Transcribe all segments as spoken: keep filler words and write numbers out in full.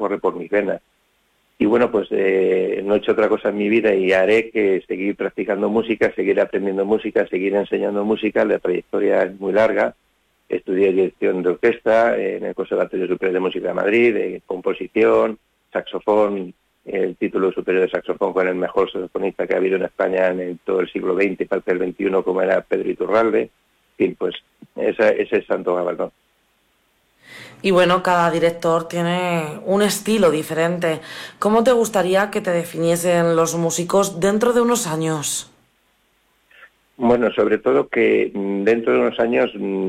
corre por mis venas. Y bueno, pues eh, no he hecho otra cosa en mi vida y haré que seguir practicando música, seguir aprendiendo música, seguir enseñando música. La trayectoria es muy larga. Estudié dirección de orquesta en el Conservatorio Superior de Música de Madrid, de composición, saxofón, el título superior de saxofón con el mejor saxofonista que ha habido en España en el, todo el siglo veinte y parte del veintiuno, como era Pedro Iturralde. En fin, pues esa, ese es Santo Gabaldón. Y bueno, cada director tiene un estilo diferente. ¿Cómo te gustaría que te definiesen los músicos dentro de unos años? Bueno, sobre todo que dentro de unos años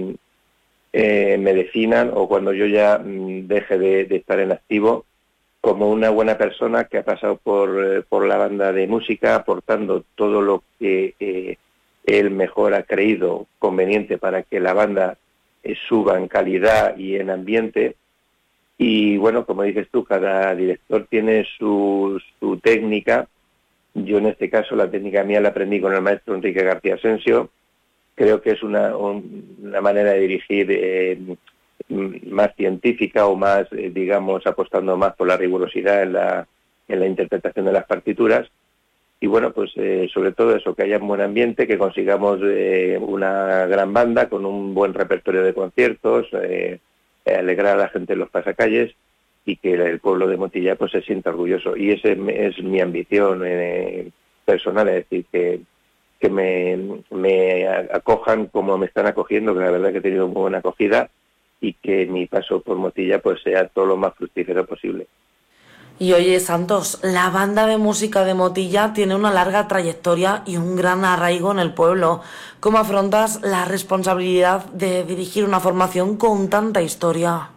eh, me definan, o cuando yo ya deje de, de estar en activo, como una buena persona que ha pasado por, eh, por la banda de música, aportando todo lo que eh, él mejor ha creído conveniente para que la banda eh, suba en calidad y en ambiente. Y bueno, como dices tú, cada director tiene su, su técnica. Yo en este caso la técnica mía la aprendí con el maestro Enrique García Asensio. Creo que es una, un, una manera de dirigir eh, más científica o más, eh, digamos, apostando más por la rigurosidad en la, en la interpretación de las partituras. Y bueno, pues eh, sobre todo eso, que haya un buen ambiente, que consigamos eh, una gran banda con un buen repertorio de conciertos, eh, alegrar a la gente en los pasacalles y que el pueblo de Motilla pues se sienta orgulloso. Y esa es mi ambición eh, personal, es decir, que que me, me acojan como me están acogiendo, que la verdad que he tenido muy buena acogida, y que mi paso por Motilla pues sea todo lo más fructífero posible. Y oye, Santos, la banda de música de Motilla tiene una larga trayectoria y un gran arraigo en el pueblo. ¿Cómo afrontas la responsabilidad de dirigir una formación con tanta historia?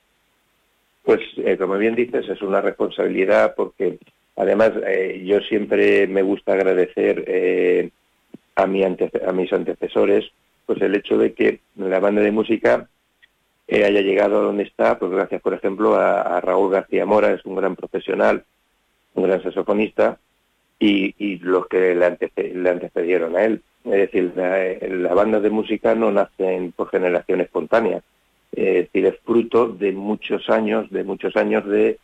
Pues eh, como bien dices, es una responsabilidad porque además eh, yo siempre me gusta agradecer eh, a, mi ante, a mis antecesores pues el hecho de que la banda de música eh, haya llegado a donde está, pues gracias, por ejemplo, a, a Raúl García Mora, es un gran profesional, un gran saxofonista, y, y los que le, antece, le antecedieron a él. Es decir, la, la banda de música no nace por generación espontánea, es decir, es fruto de muchos años, de muchos años de,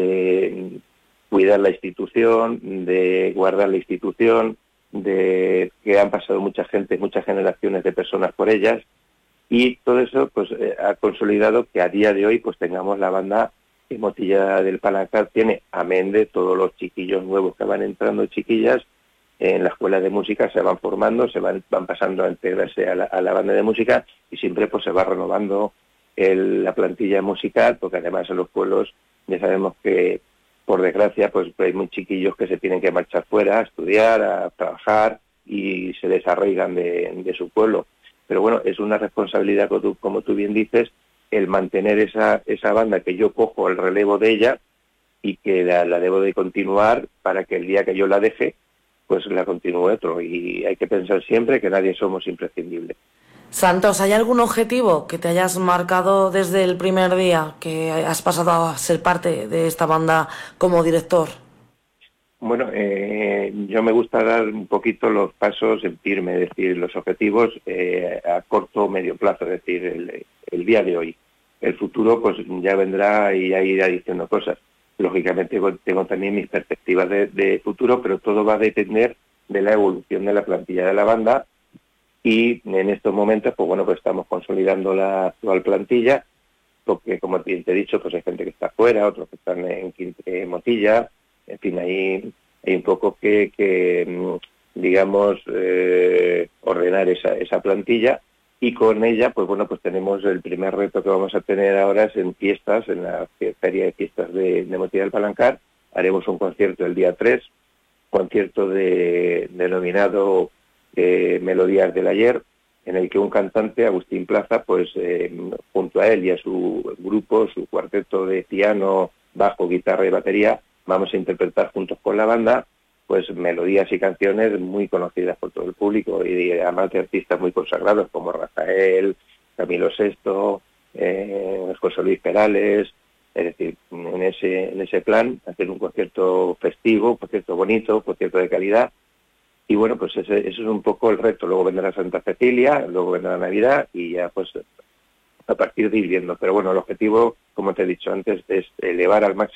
de cuidar la institución, de guardar la institución, de que han pasado mucha gente, muchas generaciones de personas por ellas, y todo eso pues eh, ha consolidado que a día de hoy pues tengamos la banda que Motilla del Palancar tiene, amén de todos los chiquillos nuevos que van entrando, chiquillas, en la escuela de música se van formando, se van, van pasando a integrarse a la, a la banda de música, y siempre pues se va renovando el, la plantilla musical, porque además en los pueblos ya sabemos que, por desgracia, pues hay muy chiquillos que se tienen que marchar fuera a estudiar, a trabajar, y se desarraigan de, de su pueblo. Pero bueno, es una responsabilidad, como tú, como tú bien dices, el mantener esa, esa banda, que yo cojo el relevo de ella y que la, la debo de continuar para que el día que yo la deje, pues la continúe otro. Y hay que pensar siempre que nadie somos imprescindibles. Santos, ¿hay algún objetivo que te hayas marcado desde el primer día que has pasado a ser parte de esta banda como director? Bueno, eh, yo me gusta dar un poquito los pasos en firme, es decir, los objetivos eh, a corto o medio plazo, es decir, el, el día de hoy. El futuro pues ya vendrá y ya irá diciendo cosas. Lógicamente tengo también mis perspectivas de, de futuro, pero todo va a depender de la evolución de la plantilla de la banda, y en estos momentos pues bueno, pues estamos consolidando la actual plantilla, porque como bien te he dicho, pues hay gente que está fuera, otros que están en, en Motilla. En fin, hay, hay un poco que, que digamos, eh, ordenar esa, esa plantilla, y con ella, pues bueno, pues tenemos el primer reto que vamos a tener ahora es en fiestas, en la feria de fiestas de, de Motilla del Palancar. Haremos un concierto el día tres, concierto de, denominado eh, Melodías del Ayer, en el que un cantante, Agustín Plaza, pues eh, junto a él y a su grupo, su cuarteto de piano, bajo, guitarra y batería, vamos a interpretar juntos con la banda pues melodías y canciones muy conocidas por todo el público, y además de artistas muy consagrados como Rafael, Camilo Sesto, eh, José Luis Perales. Es decir, en ese, en ese plan, hacer un concierto festivo, un concierto bonito, un concierto de calidad. Y bueno, pues ese, ese es un poco el reto. Luego vendrá Santa Cecilia, luego vendrá la Navidad, y ya pues a partir de ir viendo. Pero bueno, el objetivo, como te he dicho antes, es elevar al máximo